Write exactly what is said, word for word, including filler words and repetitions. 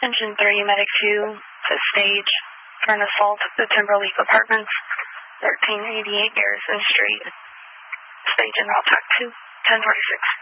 Engine three, Medic two, to stage for an assault at the Timberleaf Apartments, thirteen eighty-eight Garrison Street. Stage and route talk to ten forty-six.